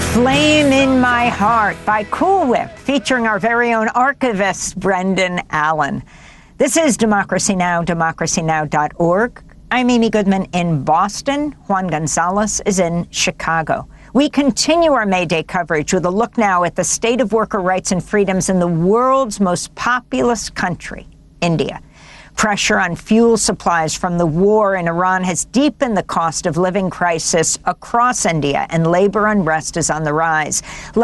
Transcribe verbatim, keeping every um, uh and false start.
Flame in My Heart by Cool Whip, featuring our very own archivist, Brendan Allen. This is Democracy Now!, democracy now dot org. I'm Amy Goodman in Boston. Juan Gonzalez is in Chicago. We continue our May Day coverage with a look now at the state of worker rights and freedoms in the world's most populous country, India. Pressure on fuel supplies from the war in Iran has deepened the cost of living crisis across India, and labor unrest is on the rise.